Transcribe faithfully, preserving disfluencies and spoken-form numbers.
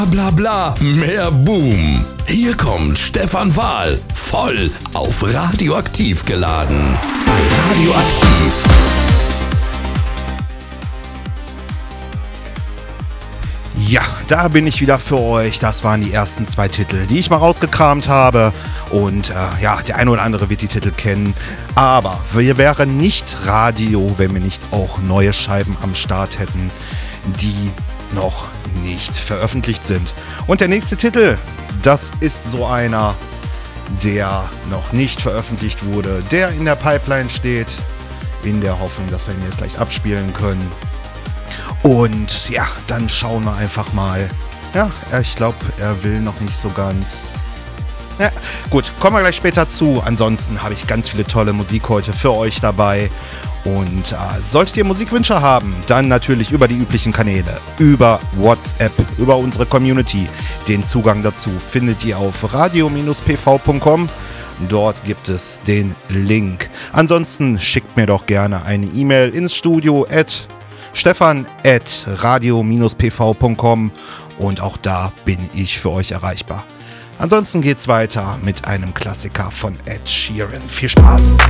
Bla bla, mehr Boom. Hier kommt Stefan Wahl, voll auf Radioaktiv geladen. Bei Radioaktiv. Ja, da bin ich wieder für euch. Das waren die ersten zwei Titel, die ich mal rausgekramt habe. Und äh, ja, der eine oder andere wird die Titel kennen. Aber wir wären nicht Radio, wenn wir nicht auch neue Scheiben am Start hätten, die noch nicht veröffentlicht sind. Und der nächste Titel, das ist so einer, der noch nicht veröffentlicht wurde, der in der Pipeline steht, in der Hoffnung, dass wir ihn jetzt gleich abspielen können. Und ja, dann schauen wir einfach mal. Ja, ich glaube, er will noch nicht so ganz. Ja, gut, kommen wir gleich später zu. Ansonsten habe ich ganz viele tolle Musik heute für euch dabei. Und äh, solltet ihr Musikwünsche haben, dann natürlich über die üblichen Kanäle, über WhatsApp, über unsere Community. Den Zugang dazu findet ihr auf radio Bindestrich p v punkt com. Dort gibt es den Link. Ansonsten schickt mir doch gerne eine E-Mail ins Studio at stefan at radio Bindestrich p v punkt com und auch da bin ich für euch erreichbar. Ansonsten geht's weiter mit einem Klassiker von Ed Sheeran. Viel Spaß!